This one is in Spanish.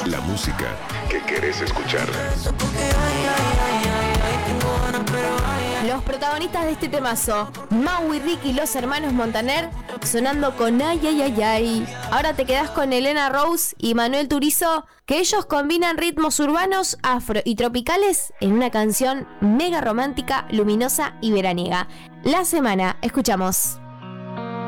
La música que querés escuchar. Los protagonistas de este temazo, Mau y Ricky, los hermanos Montaner, sonando con ay, ay, ay, ay. Ahora te quedás con Elena Rose y Manuel Turizo, que ellos combinan ritmos urbanos, afro y tropicales en una canción mega romántica, luminosa y veraniega. La semana, escuchamos.